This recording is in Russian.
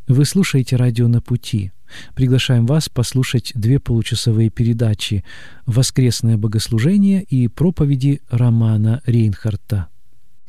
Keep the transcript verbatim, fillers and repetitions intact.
Вы слушаете «Радио на пути». Приглашаем вас послушать две получасовые передачи «Воскресное богослужение» и проповеди Романа Рейнхарта.